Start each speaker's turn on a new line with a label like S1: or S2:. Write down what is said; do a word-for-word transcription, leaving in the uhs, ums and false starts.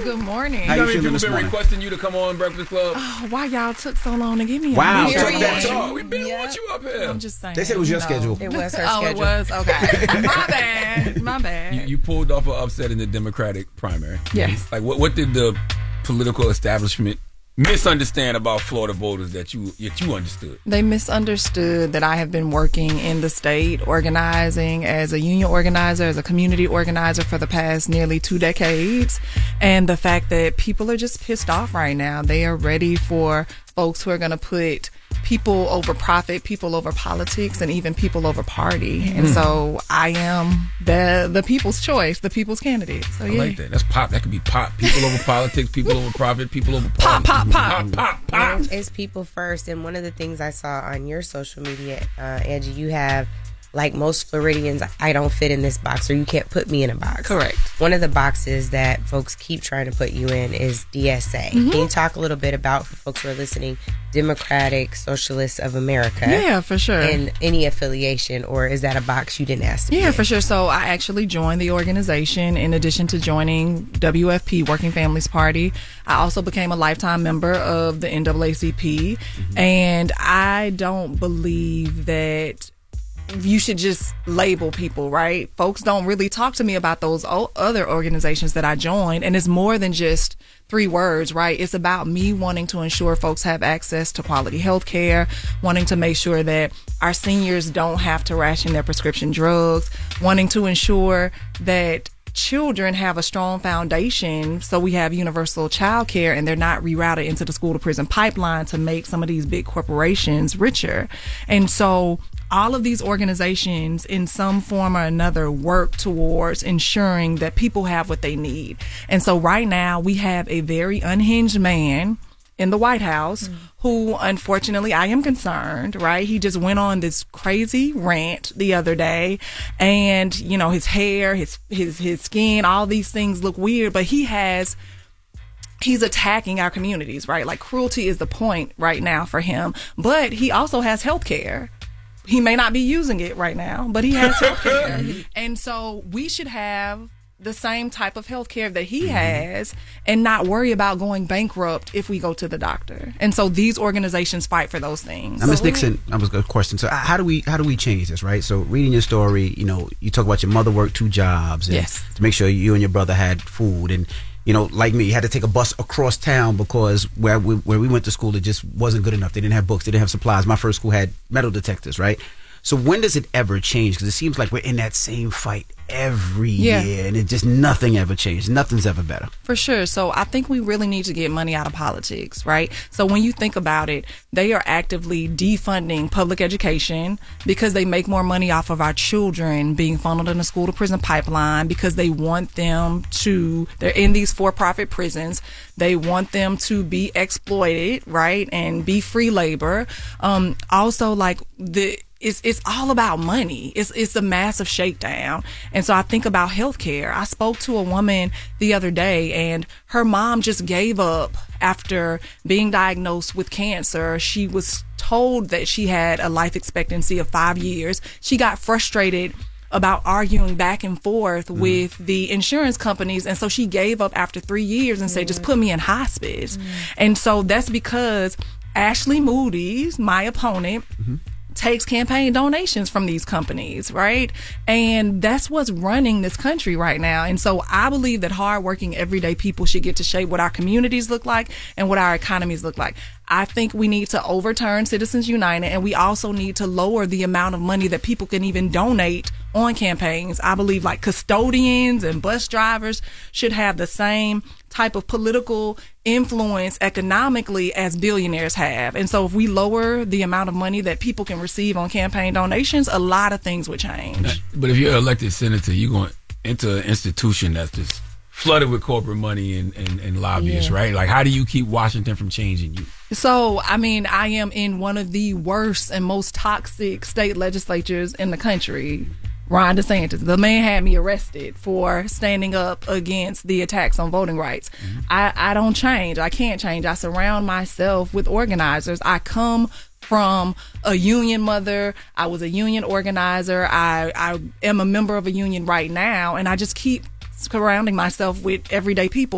S1: Good morning.
S2: How
S3: You know
S2: you
S3: how many
S2: feeling
S3: people
S2: this
S3: been
S2: morning?
S3: requesting you to come on Breakfast Club?
S1: Oh, why y'all took so long to give me a
S2: Wow,
S1: minute?
S2: talk
S3: Talk
S2: that
S3: that
S2: talk.
S3: talk. We been
S4: Yep.
S3: want you up here.
S1: I'm just saying.
S2: They said it was your
S1: you know.
S2: schedule.
S4: It was her
S1: Oh,
S4: schedule.
S1: it was? Okay. My bad. My bad.
S3: You, you pulled off an upset in the Democratic primary.
S1: Yes.
S3: Like, what, what did the political establishment misunderstand about Florida voters that you that you understood?
S1: They misunderstood that I have been working in the state, organizing as a union organizer, as a community organizer for the past nearly two decades. And the fact that people are just pissed off right now. They are ready for folks who are going to put people over profit, people over politics, and even people over party. And so I am the the people's choice, the people's candidate. So
S3: I
S1: yeah.
S3: like that. That's pop. That could be pop. People over politics, people over profit, people over
S1: Pop,
S3: party.
S1: pop, pop.
S3: Pop, pop, pop.
S4: It's, it's people first. And one of the things I saw on your social media, uh, Angie, you have, like most Floridians, I don't fit in this box, or you can't put me in a box.
S1: Correct.
S4: One of the boxes that folks keep trying to put you in is D S A.
S1: Mm-hmm.
S4: Can you talk a little bit about, for folks who are listening, Democratic Socialists of America?
S1: Yeah, for sure.
S4: And any affiliation, or is that a box you didn't ask to be
S1: Yeah,
S4: in?
S1: for sure. So I actually joined the organization in addition to joining W F P, Working Families Party. I also became a lifetime member of the N double A C P. Mm-hmm. And I don't believe that you should just label people, right? Folks don't really talk to me about those o- other organizations that I joined. And it's more than just three words, right? It's about me wanting to ensure folks have access to quality health care, wanting to make sure that our seniors don't have to ration their prescription drugs, wanting to ensure that children have a strong foundation so we have universal child care and they're not rerouted into the school to prison pipeline to make some of these big corporations richer. And so all of these organizations in some form or another work towards ensuring that people have what they need. And so right now we have a very unhinged man in the White House, mm. who, unfortunately, I am concerned, right? He just went on this crazy rant the other day, and, you know, his hair, his, his, his skin, all these things look weird, but he has, he's attacking our communities, right? Like, cruelty is the point right now for him, but he also has health care. He may not be using it right now, but he has health care. And so we should have the same type of health care that he mm-hmm. has and not worry about going bankrupt if we go to the doctor. And so these organizations fight for those things.
S2: Now, Miz Nixon, I was a question. So how do we how do we change this, right? So reading your story, you know, you talk about your mother worked two jobs and
S1: yes.
S2: to make sure you and your brother had food, and you know, like me, you had to take a bus across town because where we, where we went to school, it just wasn't good enough. They didn't have books. They didn't have supplies. My first school had metal detectors, right? So when does it ever change? Because it seems like we're in that same fight every
S1: yeah.
S2: year, and it just nothing ever changed. Nothing's ever better.
S1: For sure. So I think we really need to get money out of politics, right? So when you think about it, they are actively defunding public education because they make more money off of our children being funneled in the school to prison pipeline, because they want them to, they're in these for-profit prisons. They want them to be exploited, right? And be free labor. Um, also, like the, It's it's all about money. It's it's a massive shakedown. And so I think about healthcare. I spoke to a woman the other day, and her mom just gave up after being diagnosed with cancer. She was told that she had a life expectancy of five years. She got frustrated about arguing back and forth mm. with the insurance companies. And so she gave up after three years and mm. said, just put me in hospice. Mm. And so that's because Ashley Moody, my opponent, mm-hmm. takes campaign donations from these companies, right? And that's what's running this country right now. And so I believe that hardworking everyday people should get to shape what our communities look like and what our economies look like. I think we need to overturn Citizens United, and we also need to lower the amount of money that people can even donate on campaigns. I believe like custodians and bus drivers should have the same type of political influence economically as billionaires have. And so if we lower the amount of money that people can receive on campaign donations, a lot of things would change.
S3: But if you're an elected senator, you're going into an institution that's just flooded with corporate money and, and, and lobbyists, yeah. right? Like, how do you keep Washington from changing you?
S1: So, I mean, I am in one of the worst and most toxic state legislatures in the country. Ron DeSantis, the man had me arrested for standing up against the attacks on voting rights. Mm-hmm. I, I don't change. I can't change. I surround myself with organizers. I come from a union mother. I was a union organizer. I, I am a member of a union right now, and I just keep surrounding myself with everyday people.